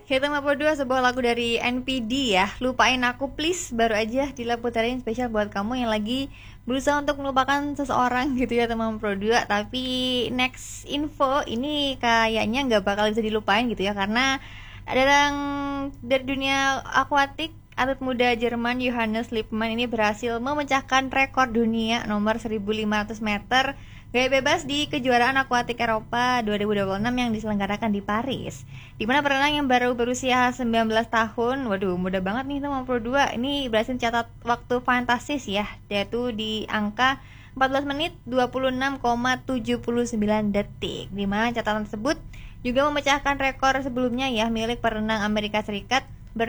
Kita mau dua sebuah lagu dari NPD ya, Lupain Aku Please. Baru aja Dila putarin spesial buat kamu yang lagi berusaha untuk melupakan seseorang gitu ya teman Pro 2. Tapi next info ini kayaknya nggak bakal bisa dilupain gitu ya, karena ada yang dari dunia akuatik. Atlet muda Jerman Johannes Lippmann ini berhasil memecahkan rekor dunia nomor 1500 meter gaya bebas di kejuaraan akuatik Eropa 2026 yang diselenggarakan di Paris. Di mana perenang yang baru berusia 19 tahun, waduh muda banget nih teman Pro 2, ini berhasil mencatat waktu fantastis ya, yaitu di angka 14 menit 26,79 detik. Di mana catatan tersebut juga memecahkan rekor sebelumnya ya milik perenang Amerika Serikat